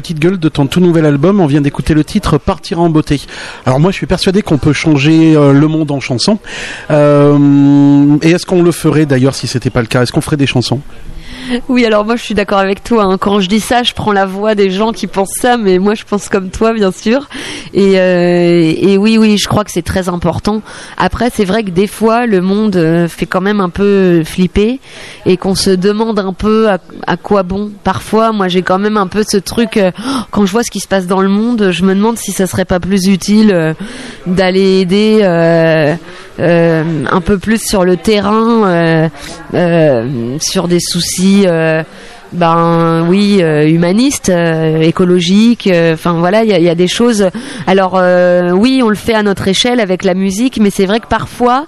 Petite Gueule de ton tout nouvel album. On vient d'écouter le titre Partir en beauté. Alors moi je suis persuadé qu'on peut changer le monde en chansons. Et est-ce qu'on le ferait d'ailleurs si c'était pas le cas? Est-ce qu'on ferait des chansons? Oui, alors moi je suis d'accord avec toi, hein. Quand je dis ça, je prends la voix des gens qui pensent ça, mais moi je pense comme toi, bien sûr. Et oui, je crois que c'est très important. Après, c'est vrai que des fois, le monde fait quand même un peu flipper et qu'on se demande un peu à quoi bon. Parfois, moi j'ai quand même un peu ce truc, quand je vois ce qui se passe dans le monde, je me demande si ça serait pas plus utile d'aller aider un peu plus sur le terrain, sur des soucis humanistes, écologiques, enfin voilà, il y a des choses. Alors oui, on le fait à notre échelle avec la musique, mais c'est vrai que parfois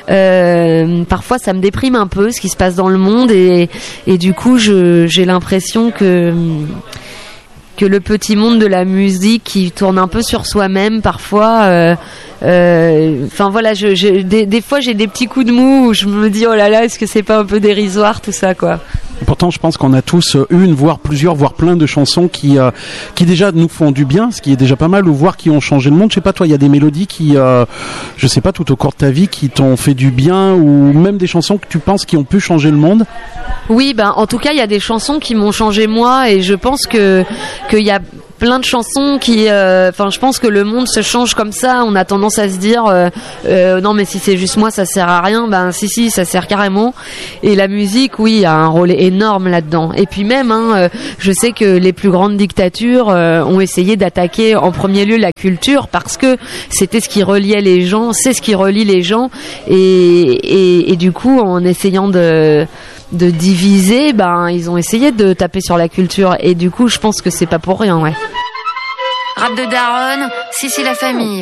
ça me déprime un peu ce qui se passe dans le monde et du coup j'ai l'impression que le petit monde de la musique qui tourne un peu sur soi-même parfois. Enfin voilà, des fois j'ai des petits coups de mou où je me dis oh là là, est-ce que c'est pas un peu dérisoire tout ça quoi. Pourtant, je pense qu'on a tous une, voire plusieurs, voire plein de chansons qui déjà nous font du bien, ce qui est déjà pas mal, ou voire qui ont changé le monde. Je sais pas, toi, il y a des mélodies qui, je sais pas, tout au cours de ta vie, qui t'ont fait du bien, ou même des chansons que tu penses qui ont pu changer le monde. Oui, en tout cas, il y a des chansons qui m'ont changé moi, et je pense qu'il y a plein de chansons qui, je pense que le monde se change comme ça. On a tendance à se dire, non mais si c'est juste moi, ça sert à rien. Si, ça sert carrément. Et la musique, oui, a un rôle énorme là-dedans. Et puis même, je sais que les plus grandes dictatures ont essayé d'attaquer en premier lieu la culture parce que c'était ce qui reliait les gens, c'est ce qui relie les gens. Et du coup, en essayant de diviser, ils ont essayé de taper sur la culture et du coup je pense que c'est pas pour rien, ouais. Rap de daronne, si la famille.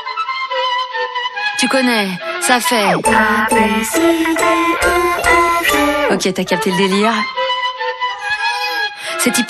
Tu connais, ça fait Ok, t'as capté le délire. C'est hyper